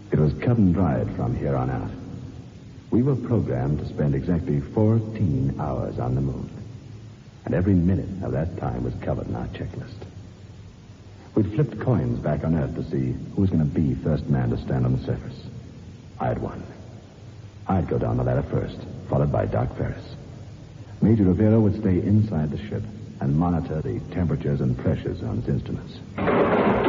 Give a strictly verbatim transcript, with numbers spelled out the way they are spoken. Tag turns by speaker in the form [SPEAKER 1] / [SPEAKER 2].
[SPEAKER 1] It was cut and dried from here on out. We were programmed to spend exactly fourteen hours on the moon. And every minute of that time was covered in our checklist. We'd flipped coins back on Earth to see who was going to be first man to stand on the surface. I'd won. I'd go down the ladder first, followed by Doc Ferris. Major Rivera would stay inside the ship and monitor the temperatures and pressures on its instruments.